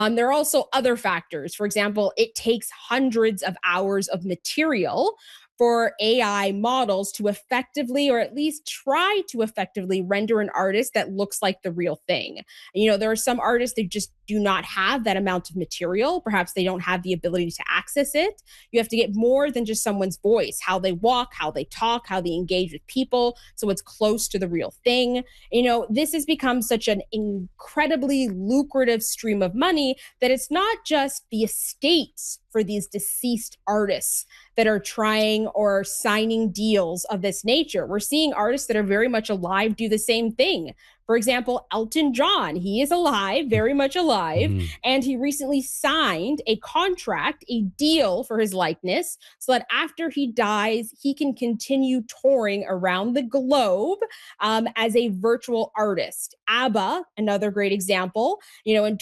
There are also other factors. For example, it takes hundreds of hours of material for AI models to effectively, or at least try to effectively, render an artist that looks like the real thing. There are some artists that just do not have that amount of material. Perhaps they don't have the ability to access it. You have to get more than just someone's voice, how they walk, how they talk, how they engage with people. So it's close to the real thing. This has become such an incredibly lucrative stream of money that it's not just the estates for these deceased artists that are trying or signing deals of this nature. We're seeing artists that are very much alive do the same thing. For example, Elton John, he is alive, very much alive, Mhm. and he recently signed a contract, a deal for his likeness, so that after he dies, he can continue touring around the globe as a virtual artist. ABBA, another great example, in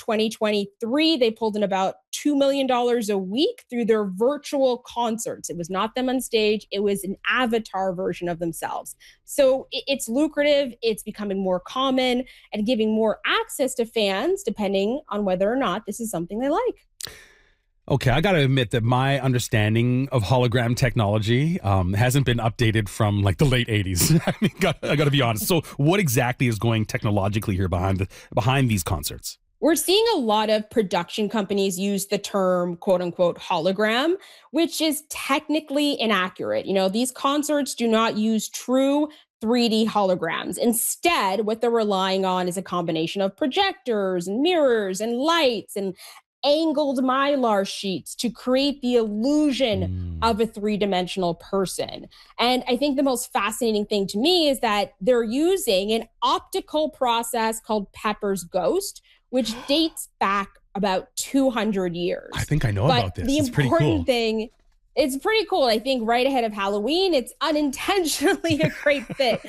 2023, they pulled in about $2 million a week through their virtual concerts. It was not them on stage, it was an avatar version of themselves. So it's lucrative, it's becoming more common and giving more access to fans, depending on whether or not this is something they like. Okay, I got to admit that my understanding of hologram technology hasn't been updated from like the late '80s. I got to be honest. So, what exactly is going technologically here behind these concerts? We're seeing a lot of production companies use the term quote unquote hologram, which is technically inaccurate. These concerts do not use true 3D holograms. Instead, what they're relying on is a combination of projectors and mirrors and lights and angled mylar sheets to create the illusion Mm. of a three-dimensional person. And I think the most fascinating thing to me is that they're using an optical process called Pepper's Ghost, which dates back about 200 I years. think I know But about the this. It's pretty important cool. thing, it's pretty cool. I think right ahead of Halloween, it's unintentionally a great fit.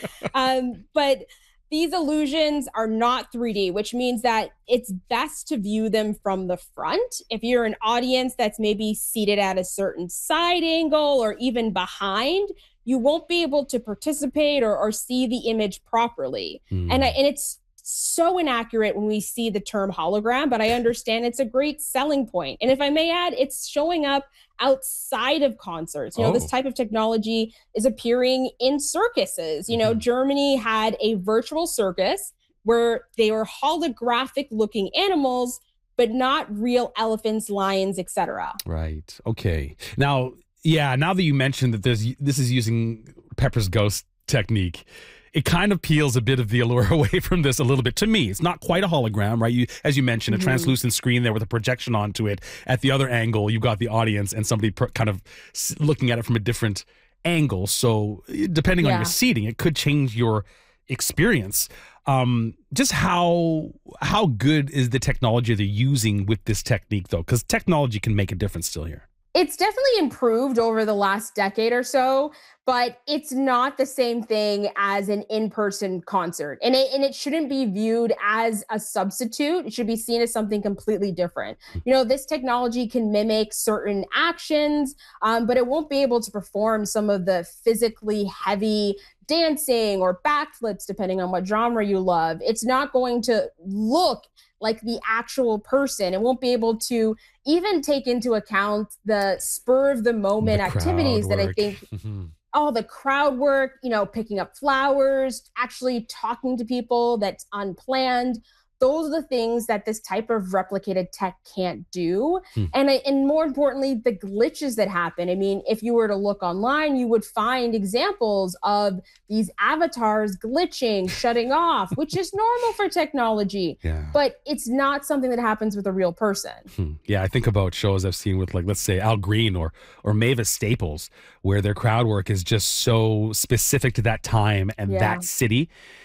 But these illusions are not 3D, which means that it's best to view them from the front. If you're an audience that's maybe seated at a certain side angle or even behind, you won't be able to participate or see the image properly. Mm. And it's so inaccurate when we see the term hologram, but I understand it's a great selling point. And if I may add, it's showing up outside of concerts. This Oh. type of technology is appearing in circuses. Mhm. Germany had a virtual circus where they were holographic looking animals, but not real elephants, lions, etc. Right. Okay. Now, yeah, now that you mentioned that this is using Pepper's ghost technique, it kind of peels a bit of the allure away from this a little bit. To me, it's not quite a hologram, right? As you mentioned, a Mhm. translucent screen there with a projection onto it. At the other angle, you've got the audience and somebody kind of looking at it from a different angle. So, depending on your Yeah. seating, it could change your experience. Just how good is the technology they're using with this technique, though? Because technology can make a difference still here. It's definitely improved over the last decade or so, but it's not the same thing as an in-person concert. And it shouldn't be viewed as a substitute. It should be seen as something completely different. This technology can mimic certain actions, but it won't be able to perform some of the physically heavy dancing or backflips, depending on what genre you love. It's not going to look like the actual person. It won't be able to even take into account the spur of the The moment crowd activities that I work. think, all the crowd work, picking up flowers, actually talking to people that's unplanned. Those are the things that this type of replicated tech can't do. Hmm. And more importantly, the glitches that happen. I mean, if you were to look online, you would find examples of these avatars glitching, shutting off, which is normal for technology, Yeah. but it's not something that happens with a real person. Yeah, I think about shows I've seen with, like, let's say Al Green or Mavis Staples, where their crowd work is just so specific to that time and Yeah. that city.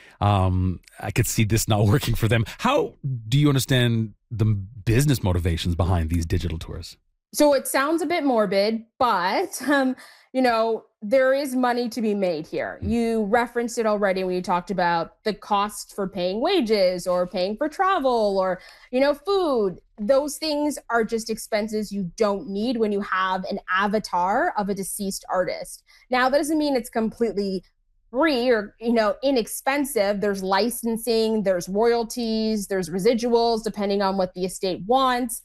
I could see this not working for them. How do you understand the business motivations behind these digital tours? So it sounds a bit morbid, but there is money to be made here. Hmm. You referenced it already when you talked about the cost for paying wages or paying for travel or, food. Those things are just expenses you don't need when you have an avatar of a deceased artist. Now, that doesn't mean it's completely free or, inexpensive. There's licensing, there's royalties, there's residuals, depending on what the estate wants.